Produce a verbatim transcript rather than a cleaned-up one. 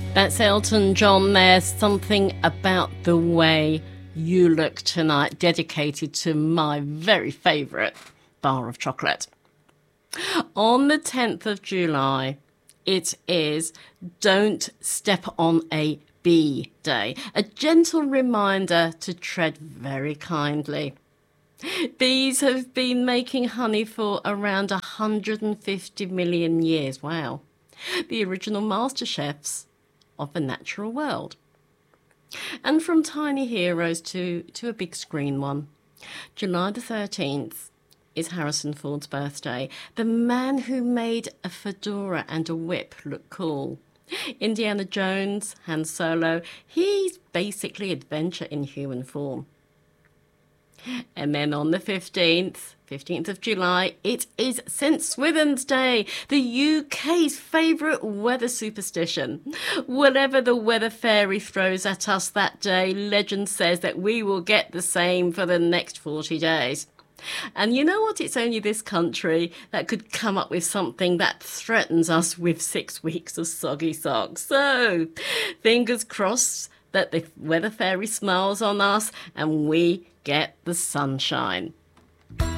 That's Elton John there. Something About the Way You Look Tonight, dedicated to my very favourite bar of chocolate. On the tenth of July, it is Don't Step on a Bee Day, a gentle reminder to tread very kindly. Bees have been making honey for around one hundred fifty million years. Wow. The original master chefs of the natural world. And from tiny heroes to, to a big screen one, July the thirteenth is Harrison Ford's birthday, the man who made a fedora and a whip look cool. Indiana Jones, Han Solo, he's basically adventure in human form. And then on the fifteenth, fifteenth of July, it is Saint Swithin's Day, the U K's favourite weather superstition. Whatever the weather fairy throws at us that day, legend says that we will get the same for the next forty days. And you know what? It's only this country that could come up with something that threatens us with six weeks of soggy socks. So, fingers crossed that the weather fairy smiles on us and we get the sunshine.